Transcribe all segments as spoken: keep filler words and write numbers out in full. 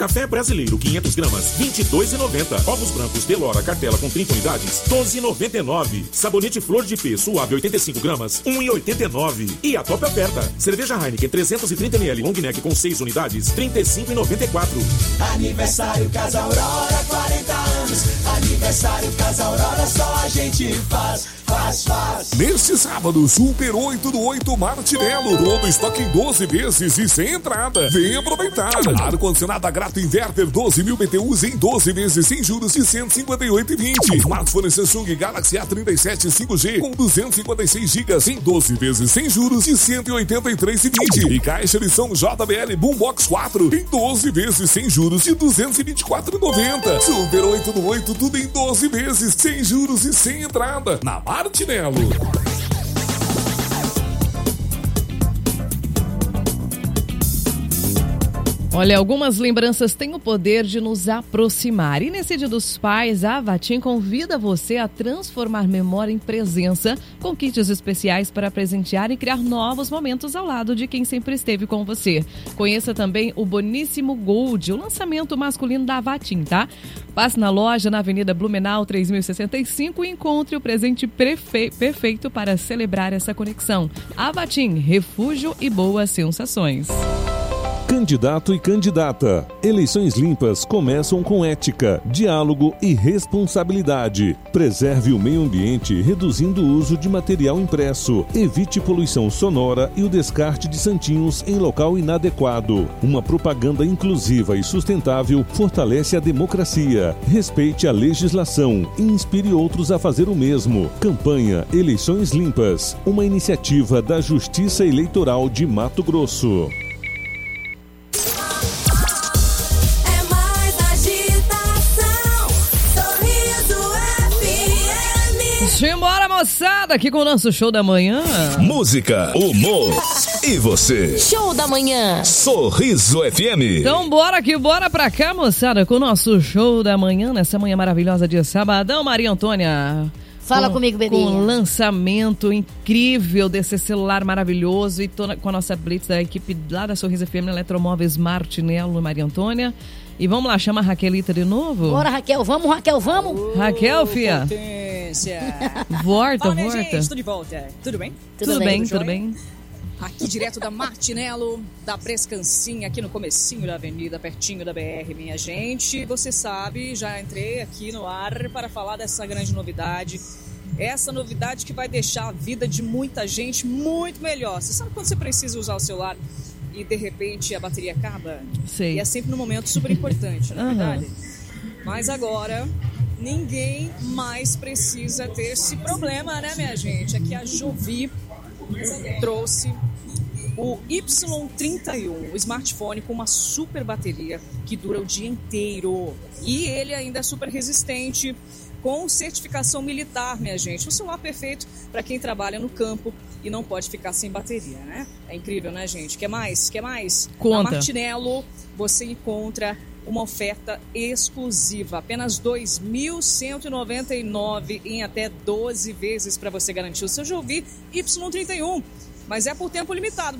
Café brasileiro quinhentas gramas, vinte e dois reais e noventa centavos. Ovos brancos Delora cartela com trinta unidades, doze reais e noventa e nove centavos. Sabonete Flor de P suave oitenta e cinco gramas, um real e oitenta e nove centavos. E a top oferta, cerveja Heineken trezentos e trinta mililitros long neck com seis unidades, trinta e cinco reais e noventa e quatro centavos. Aniversário Casa Aurora, quarenta anos. Aniversário Casa Aurora, só a gente faz, faz, faz. Neste sábado, Super oito do oito Martinello. Todo estoque em doze vezes e sem entrada. Vem aproveitar. Ar-condicionado Grato Inverter doze mil B T Us em doze vezes sem juros de cento e cinquenta e oito reais e vinte centavos. Smartphone Samsung Galaxy A trinta e sete cinco G com duzentos e cinquenta e seis gigas em doze vezes sem juros de cento e oitenta e três reais e vinte centavos. E caixa de som J B L Boombox quatro em doze vezes sem juros de duzentos e vinte e quatro reais e noventa centavos. Super oito do oito, tudo em doze vezes sem juros e sem entrada. Na Martinello. Olha, algumas lembranças têm o poder de nos aproximar. E nesse Dia dos Pais, a Avatim convida você a transformar memória em presença com kits especiais para presentear e criar novos momentos ao lado de quem sempre esteve com você. Conheça também o Boníssimo Gold, o lançamento masculino da Avatim, tá? Passe na loja na Avenida Blumenau três mil e sessenta e cinco e encontre o presente prefe- perfeito para celebrar essa conexão. Avatim, refúgio e boas sensações. Candidato e candidata. Eleições limpas começam com ética, diálogo e responsabilidade. Preserve o meio ambiente reduzindo o uso de material impresso. Evite poluição sonora e o descarte de santinhos em local inadequado. Uma propaganda inclusiva e sustentável fortalece a democracia. Respeite a legislação e inspire outros a fazer o mesmo. Campanha Eleições Limpas. Uma iniciativa da Justiça Eleitoral de Mato Grosso. Simbora, moçada, aqui com o nosso show da manhã. Música, humor e você. Show da manhã. Sorriso F M. Então bora aqui, bora pra cá, moçada, com o nosso show da manhã, nessa manhã maravilhosa de sabadão, Maria Antônia. Fala com, comigo, bebê. Com um lançamento incrível desse celular maravilhoso e tô na, com a nossa blitz da equipe lá da Sorriso F M Eletromóveis Martinello, Maria Antônia. E vamos lá, chama a Raquelita de novo? Bora, Raquel, vamos, Raquel, vamos. Raquel, fia. Volta, Fala, volta. gente, tudo de volta. Tudo bem? Tudo, tudo bem, bem tudo bem. Aqui direto da Martinello, da Brescancinha, aqui no comecinho da avenida, pertinho da B R, minha gente. Você sabe, já entrei aqui no ar para falar dessa grande novidade. Essa novidade que vai deixar a vida de muita gente muito melhor. Você sabe quando você precisa usar o celular e de repente a bateria acaba? Sei. E é sempre num momento super importante, na é verdade? Mas agora ninguém mais precisa ter esse problema, né, minha gente? Aqui a Jovi trouxe o Y trinta e um, o smartphone com uma super bateria que dura o dia inteiro. E ele ainda é super resistente, com certificação militar, minha gente. Um celular perfeito para quem trabalha no campo e não pode ficar sem bateria, né? É incrível, né, gente? Quer mais? Quer mais? Conta. Na Martinello você encontra uma oferta exclusiva, apenas dois mil cento e noventa e nove reais em até doze vezes para você garantir o seu Jovi Y trinta e um. Mas é por tempo limitado.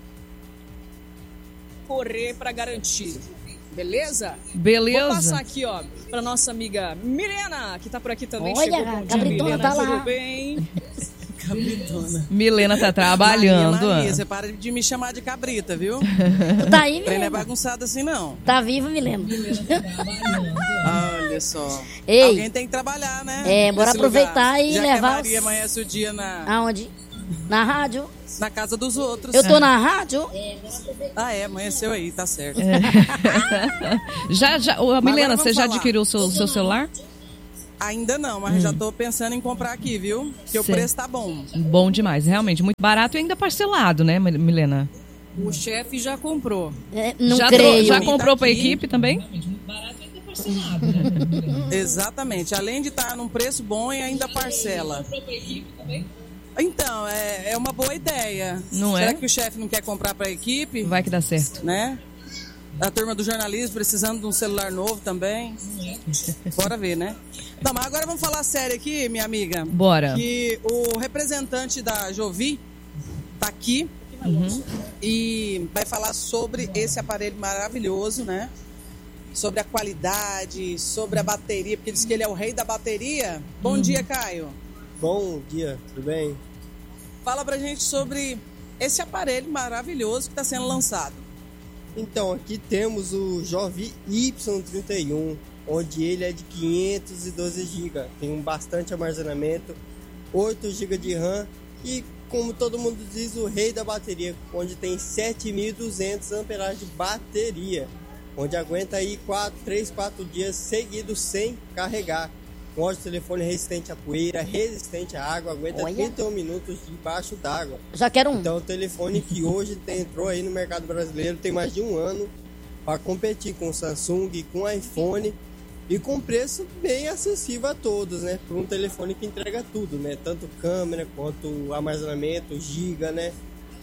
Correr para garantir. Beleza? Beleza. Vou passar aqui, ó, pra nossa amiga Milena, que tá por aqui também. Olha, chegou. Bom dia, Cabritona Milena, tá lá. tudo bem? Cabritona. Milena tá trabalhando. Maria, Maria, você para de me chamar de cabrita, viu? Tu tá aí, Milena? Não é bagunçado assim, não. Tá viva, Milena? Milena tá trabalhando. Olha só. Ei. Alguém tem que trabalhar, né? É, bora Nesse aproveitar lugar. e Já levar que a Maria os... amanhece o dia na... Aonde? Na rádio? Na casa dos outros. Eu tô na rádio? Ah, é, amanheceu aí, tá certo. É. já, já, ô, Milena, você já falar. adquiriu o seu, seu celular? Ainda não, mas hum. já tô pensando em comprar aqui, viu? Porque o preço tá bom. Bom demais, realmente. Muito barato e ainda parcelado, né, Milena? O chefe já comprou. É, não já creio. Tro- já comprou pra equipe também? Muito barato e ainda parcelado, né? Exatamente. Além de estar num preço bom e ainda parcela. Comprou pra equipe também? Então, é, é uma boa ideia. Não Será é? que o chefe não quer comprar para a equipe? Vai que dá certo. Né? A turma do jornalismo precisando de um celular novo também. Bora ver, né? Não, mas agora vamos falar sério aqui, minha amiga. Bora. Que o representante da Jovi tá aqui uhum. e vai falar sobre esse aparelho maravilhoso, né? sobre a qualidade, sobre a bateria, porque diz que ele é o rei da bateria. Bom hum. dia, Caio. Bom dia, tudo bem? Fala pra gente sobre esse aparelho maravilhoso que está sendo lançado. Então, aqui temos o Jovi Y trinta e um, onde ele é de quinhentos e doze gigas, tem um bastante armazenamento, oito gigas de RAM e, como todo mundo diz, o rei da bateria, onde tem sete mil e duzentos amperagens de bateria, onde aguenta aí três, quatro dias seguidos sem carregar. Um ótimo telefone resistente à poeira, resistente à água, aguenta Olha. trinta e um minutos debaixo d'água. Já quero um. Então, o telefone que hoje tem, entrou aí no mercado brasileiro tem mais de um ano para competir com o Samsung, com o iPhone e com preço bem acessível a todos, né? Por um telefone que entrega tudo, né? Tanto câmera quanto armazenamento, giga, né?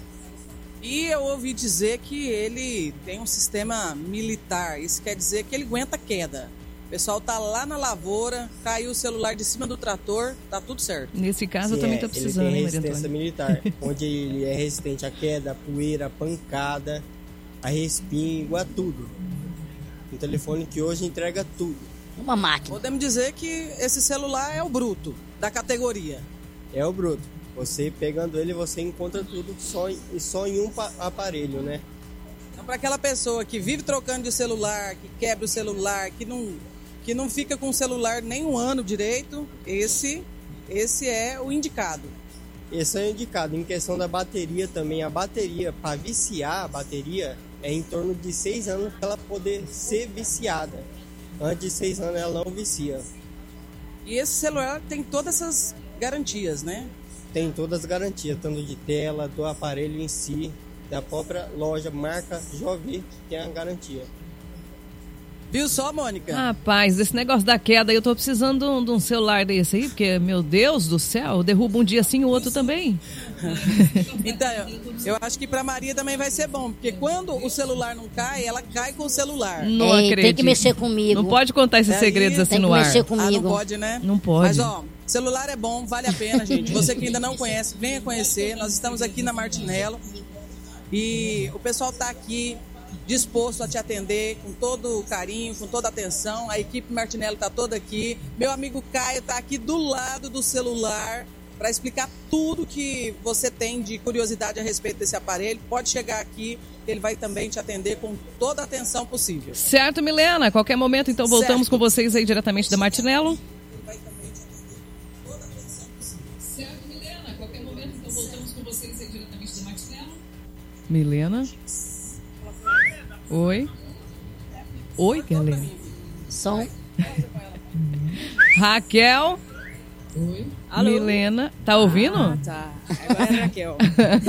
E eu ouvi dizer que ele tem um sistema militar. Isso quer dizer que ele aguenta queda. O pessoal tá lá na lavoura, caiu o celular de cima do trator, tá tudo certo. Nesse caso, Sim, eu também é, tô precisando, ele tem hein, resistência militar, onde ele é resistente à queda, à poeira, à pancada, a respingo, a tudo. Um telefone que hoje entrega tudo. Uma máquina. Podemos dizer que esse celular é o bruto da categoria. É o bruto. Você pegando ele, você encontra tudo só em, só em um aparelho, né? Então, para aquela pessoa que vive trocando de celular, que quebra o celular, que não... que não fica com o celular nem um ano direito, esse, esse é o indicado. Esse é o indicado. Em questão da bateria também, a bateria, para viciar a bateria, é em torno de seis anos para ela poder ser viciada. Antes de seis anos ela não vicia. E esse celular tem todas essas garantias, né? Tem todas as garantias, tanto de tela, do aparelho em si, da própria loja, marca Jovi, tem a garantia. Viu só, Mônica? Rapaz, esse negócio da queda, eu tô precisando de um, de um celular desse aí, porque, meu Deus do céu, derruba um dia assim o outro também. Então, eu acho que pra Maria também vai ser bom, porque quando o celular não cai, ela cai com o celular. Não Ei, acredito. Tem que mexer comigo. Não pode contar esses Daí, segredos assim tem no que ar. mexer comigo. Ah, não pode, né? Não pode. Mas, ó, celular é bom, vale a pena, gente. Você que ainda não conhece, venha conhecer. Nós estamos aqui na Martinello e o pessoal tá aqui disposto a te atender com todo carinho, com toda atenção. A equipe Martinello está toda aqui. Meu amigo Caio está aqui do lado do celular para explicar tudo que você tem de curiosidade a respeito desse aparelho. Pode chegar aqui, ele vai também te atender com toda a atenção possível. Certo, Milena? A qualquer momento, então, voltamos certo. com vocês aí diretamente da Martinello. Certo, Milena? A qualquer momento, então, voltamos com vocês aí diretamente da Martinello. Milena? Oi? Oi, galera. Som. Raquel? Oi. Alô? Milena, tá ouvindo? Ah, tá. Agora é Raquel.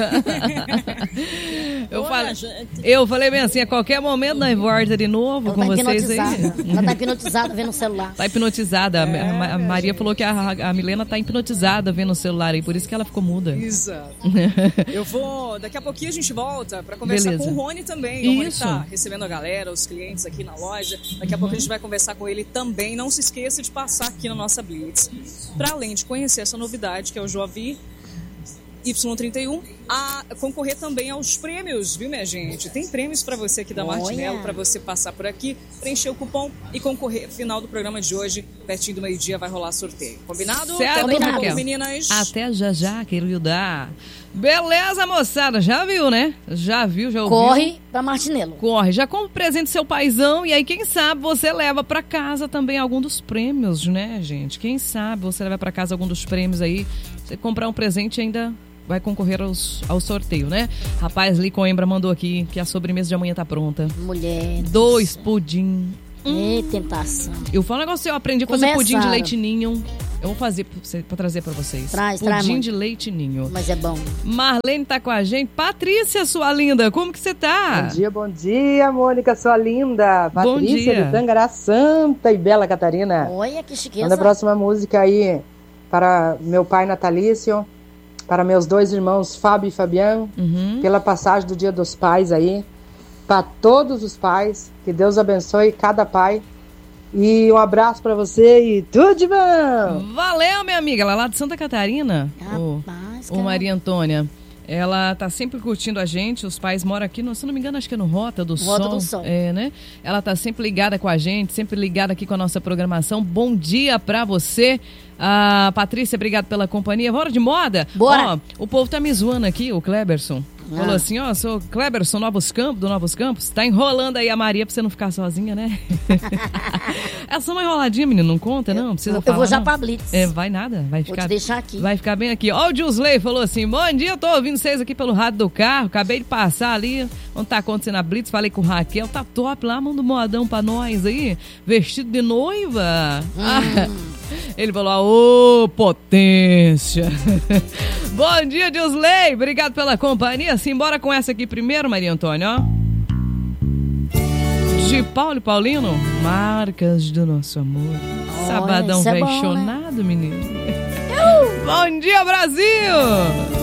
eu, falei, eu falei bem assim, a qualquer momento nós volta de novo ela com tá vocês aí. Ela tá hipnotizada vendo o celular. Tá hipnotizada. É, a, a Maria gente. falou que a, a Milena tá hipnotizada vendo o celular aí, por isso que ela ficou muda. Exato. Eu vou... Daqui a pouquinho a gente volta pra conversar Beleza. com o Rony também. Isso. O Rony tá recebendo a galera, os clientes aqui na loja. Daqui a pouco a gente vai conversar com ele também. Não se esqueça de passar aqui na nossa Blitz. Pra além de conhecer essa novidade, que é o Jovi Y trinta e um, a concorrer também aos prêmios, viu, minha gente? Tem prêmios para você aqui da Martinello, para você passar por aqui, preencher o cupom e concorrer. Final do programa de hoje, pertinho do meio-dia, vai rolar sorteio. Combinado? Certo, Até daqui a pouco, Raquel. meninas. Até já já, querida. Beleza, moçada? Já viu, né? Já viu, já ouviu? Corre pra Martinello. Corre, já compra o presente seu paizão e aí quem sabe você leva pra casa também algum dos prêmios, né, gente? Quem sabe você leva pra casa algum dos prêmios aí, você comprar um presente e ainda vai concorrer aos, ao sorteio, né? Rapaz, Li Coimbra mandou aqui que a sobremesa de amanhã tá pronta. Mulher. Dois pudim. Hum. tentação. Eu falo um negócio, eu aprendi a fazer Começaram. pudim de leite ninho. Eu vou fazer pra, você, pra trazer pra vocês. Traz, pudim traz, de leite ninho. Mas é bom. Marlene tá com a gente. Patrícia, sua linda, como que você tá? Bom dia, bom dia, Mônica, sua linda. Bom Patrícia dia. de Tangará, Santa e Bela Catarina. Olha que chiqueza. Manda a próxima música aí para meu pai natalício, para meus dois irmãos Fábio e Fabiano, Uhum. pela passagem do Dia dos Pais aí, para todos os pais, que Deus abençoe cada pai. E um abraço pra você e tudo de bom! Valeu, minha amiga. Ela é lá de Santa Catarina. Rapaz, Ô, Maria Antônia. Ela tá sempre curtindo a gente, os pais moram aqui, no, se não me engano, acho que é no Rota do Sol. Rota do Sol. É, né? Ela tá sempre ligada com a gente, sempre ligada aqui com a nossa programação. Bom dia pra você. Ah, Patrícia, obrigado pela companhia. Bora de moda? Bora. Ó, o povo tá me zoando aqui, o Kleberson. Ah. Falou assim, ó, sou Kleberson Novos Campos, do Novos Campos. Tá enrolando aí a Maria pra você não ficar sozinha, né? É só uma enroladinha, menino, não conta, não? Não precisa Eu falar, vou já não. pra Blitz. É, vai nada, vai Vou ficar... te deixar aqui. Vai ficar bem aqui. Ó, o Gilsley falou assim, bom dia, eu tô ouvindo vocês aqui pelo rádio do carro, acabei de passar ali, onde tá acontecendo a Blitz, falei com o Raquel, tá top lá, manda um modão pra nós aí, vestido de noiva. Hum. Ah, ele falou, ô, potência. Bom dia, Gilsley, obrigado pela companhia. Simbora com essa aqui primeiro, Maria Antônia, ó. De Paulo e Paulino, marcas do nosso amor. Olha, Sabadão isso é bom, apaixonado, menino. Bom dia, Brasil!